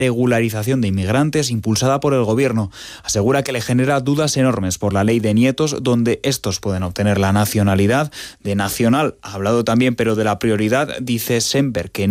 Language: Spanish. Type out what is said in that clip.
regularización de inmigrantes impulsada por el Gobierno. Asegura que le genera dudas enormes por la ley de nietos, donde estos pueden obtener la nacionalidad. De nacional ha hablado también, pero de la prioridad dice Semper que